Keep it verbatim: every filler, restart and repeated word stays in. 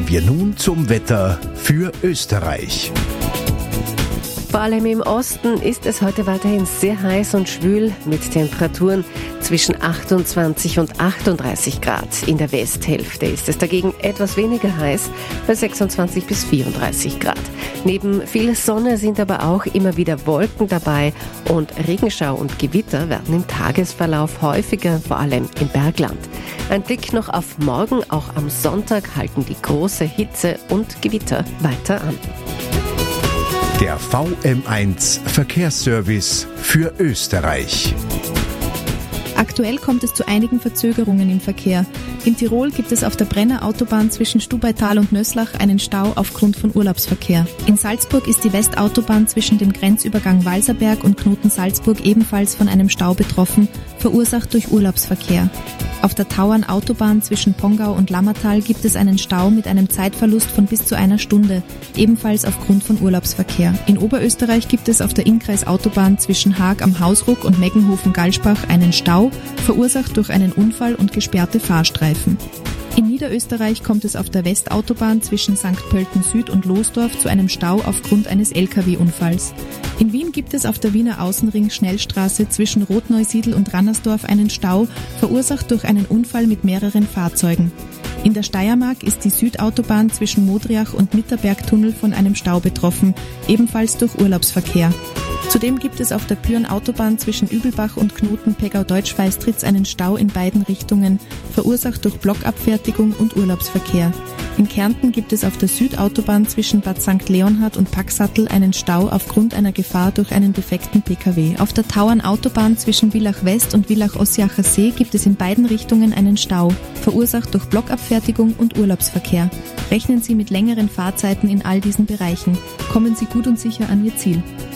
Kommen wir nun zum Wetter für Österreich. Vor allem im Osten ist es heute weiterhin sehr heiß und schwül mit Temperaturen zwischen achtundzwanzig und achtunddreißig Grad. In der Westhälfte ist es dagegen etwas weniger heiß, bei sechsundzwanzig bis vierunddreißig Grad. Neben viel Sonne sind aber auch immer wieder Wolken dabei und Regenschau und Gewitter werden im Tagesverlauf häufiger, vor allem im Bergland. Ein Blick noch auf morgen, auch am Sonntag halten die große Hitze und Gewitter weiter an. Der V M eins Verkehrsservice für Österreich. Aktuell kommt es zu einigen Verzögerungen im Verkehr. In Tirol gibt es auf der Brenner Autobahn zwischen Stubaital und Nöslach einen Stau aufgrund von Urlaubsverkehr. In Salzburg ist die Westautobahn zwischen dem Grenzübergang Walserberg und Knoten Salzburg ebenfalls von einem Stau betroffen, verursacht durch Urlaubsverkehr. Auf der Tauern-Autobahn zwischen Pongau und Lammertal gibt es einen Stau mit einem Zeitverlust von bis zu einer Stunde, ebenfalls aufgrund von Urlaubsverkehr. In Oberösterreich gibt es auf der Innkreisautobahn zwischen Haag am Hausruck und Meggenhofen-Galspach einen Stau, verursacht durch einen Unfall und gesperrte Fahrstreifen. In Niederösterreich kommt es auf der Westautobahn zwischen Sankt Pölten Süd und Losdorf zu einem Stau aufgrund eines L K W-Unfalls. In Wien gibt es auf der Wiener Außenring-Schnellstraße zwischen Rotneusiedl und Rannersdorf einen Stau, verursacht durch einen Unfall mit mehreren Fahrzeugen. In der Steiermark ist die Südautobahn zwischen Modriach und Mitterbergtunnel von einem Stau betroffen, ebenfalls durch Urlaubsverkehr. Zudem gibt es auf der Büren-Autobahn zwischen Übelbach und Knoten-Pegau-Deutschweistritz einen Stau in beiden Richtungen, verursacht durch Blockabfertigung und Urlaubsverkehr. In Kärnten gibt es auf der Südautobahn zwischen Bad Sankt Leonhard und Packsattel einen Stau aufgrund einer Gefahr durch einen defekten P K W. Auf der Tauern-Autobahn zwischen Villach West und Villach-Ossiacher See gibt es in beiden Richtungen einen Stau, verursacht durch Blockabfertigung und Urlaubsverkehr. Rechnen Sie mit längeren Fahrzeiten in all diesen Bereichen. Kommen Sie gut und sicher an Ihr Ziel.